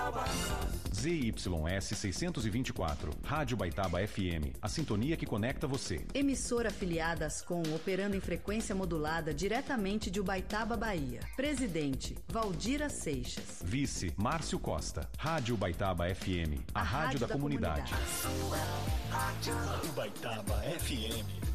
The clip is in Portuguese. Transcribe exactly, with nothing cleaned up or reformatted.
Ubaitaba. Z Y S seiscentos e vinte e quatro, Rádio Ubaitaba F M, a sintonia que conecta você. Emissora afiliada Ascom, operando em frequência modulada diretamente de Ubaitaba, Bahia. Presidente, Valdira Seixas. Vice, Márcio Costa. Rádio Ubaitaba F M, a, a rádio, rádio da, da comunidade. comunidade. Ubaitaba F M.